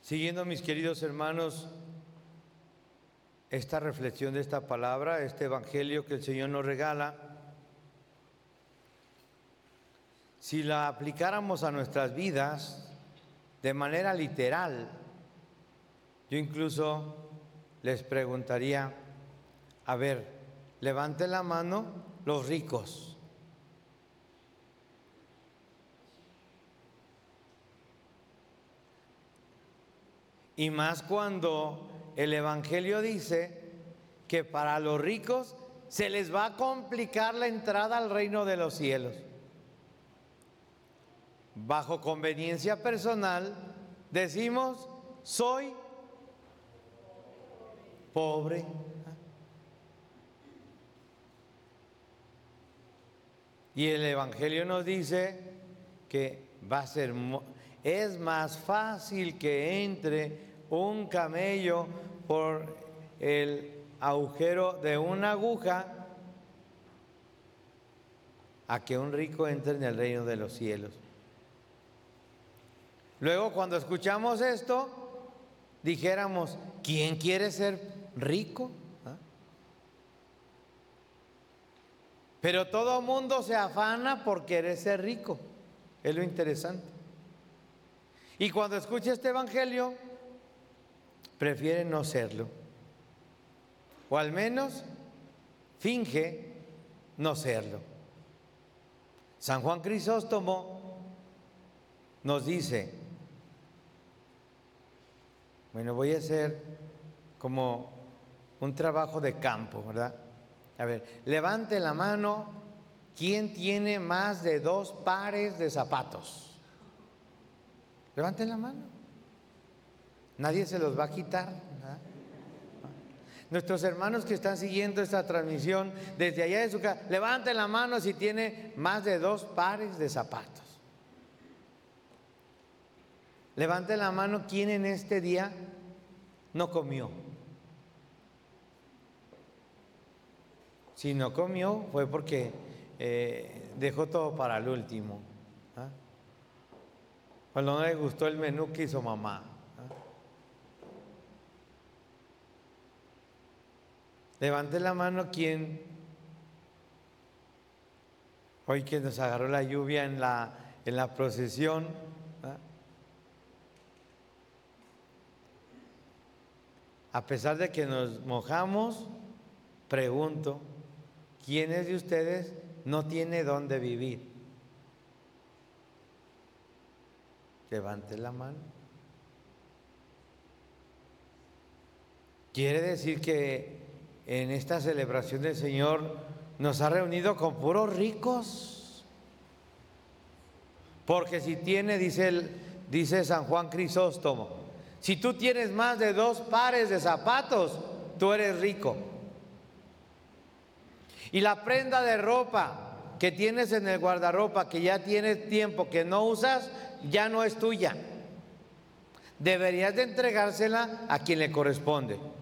Siguiendo, mis queridos hermanos, esta reflexión de esta palabra, este evangelio que el Señor nos regala, si la aplicáramos a nuestras vidas de manera literal, yo incluso les preguntaría, a ver, levanten la mano los ricos. Y más cuando el evangelio dice que para los ricos se les va a complicar la entrada al reino de los cielos. Bajo conveniencia personal decimos, soy pobre. Y el evangelio nos dice que va a ser, es más fácil que entre un camello por el agujero de una aguja a que un rico entre en el reino de los cielos. Luego, cuando escuchamos esto, dijéramos, ¿quién quiere ser rico? Pero todo mundo se afana por querer ser rico. Es lo interesante. Y cuando escucha este evangelio, prefiere no serlo. O al menos finge no serlo. San Juan Crisóstomo nos dice, bueno, voy a hacer como un trabajo de campo, ¿verdad? A ver, levante la mano, ¿quién tiene más de 2 pares de zapatos? Levanten la mano. Nadie se los va a quitar, ¿verdad? Nuestros hermanos que están siguiendo esta transmisión desde allá de su casa, levanten la mano si tiene más de 2 pares de zapatos. Levanten la mano quién en este día no comió. Si no comió fue porque dejó todo para el último. Cuando no le gustó el menú que hizo mamá. Levante la mano quien hoy que nos agarró la lluvia en la procesión. A pesar de que nos mojamos, pregunto, ¿quiénes de ustedes no tiene dónde vivir? Levante la mano. Quiere decir que en esta celebración del Señor nos ha reunido con puros ricos. Porque si tiene, dice San Juan Crisóstomo, si tú tienes más de 2 pares de zapatos, tú eres rico. Y la prenda de ropa que tienes en el guardarropa, que ya tienes tiempo que no usas, ya no es tuya. Deberías de entregársela a quien le corresponde.